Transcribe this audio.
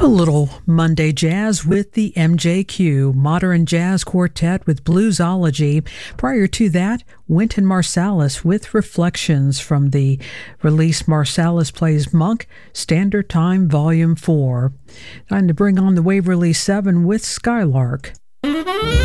A little Monday jazz with the MJQ, Modern Jazz Quartet with Bluesology. Prior to that, Wynton Marsalis with Reflections from the release Marsalis Plays Monk, Standard Time Volume 4. Time to bring on the Waverly 7 with Skylark.